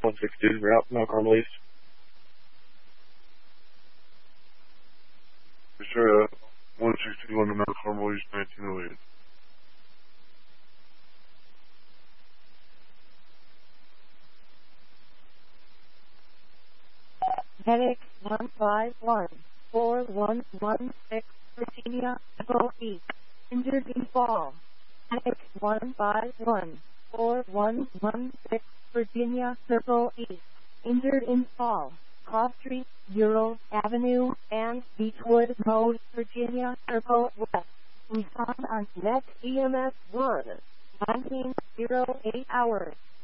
162, route Mount Carmel East. Yes, sir. 161 to Mount Carmel East, 1908. Medic 151-4116, Virginia, Echo East. Injured in fall. Medic 151-4116, Virginia, Circle East. Injured in fall. Cross Street, Bureau Avenue, and Beechwood Road, Virginia, Circle West. Respond on Net EMS 1, 1908 hours.